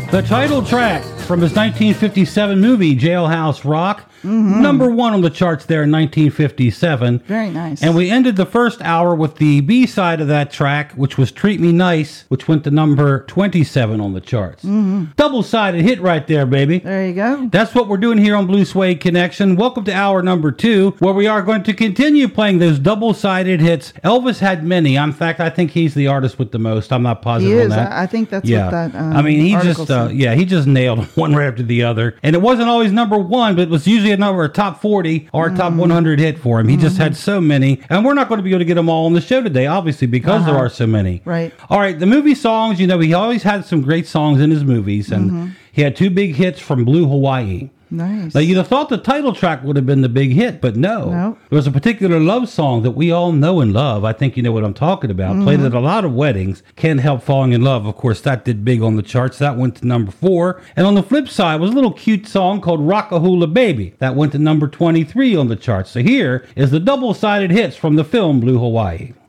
The title track from his 1957 movie, Jailhouse Rock, number one on the charts there in 1957. Very nice. And we ended the first hour with the B-side of that track, which was Treat Me Nice, which went to number 27 on the charts. Double-sided hit right there, baby. There you go. That's what we're doing here on Blue Suede Connection. Welcome to hour number 2, where we are going to continue playing those double-sided hits. Elvis had many. In fact, I think he's the artist with the most. I'm not positive He is. on that. I think that's what that I mean, he article just said. he just nailed one right after the other. And it wasn't always number one, but it was usually a top 40 or a top 100 hit for him. He just had so many. And we're not going to be able to get them all on the show today, obviously, because there are so many. Right. All right, the movie songs, he always had some great songs in his movies. And he had 2 big hits from Blue Hawaii. Nice. Now, you'd have thought the title track would have been the big hit, but no. There was a particular love song that we all know and love. I think you know what I'm talking about. Played at a lot of weddings. Can't Help Falling in Love. Of course, that did big on the charts. That went to number 4. And on the flip side was a little cute song called Rockahula Baby. That went to number 23 on the charts. So here is the double-sided hits from the film Blue Hawaii.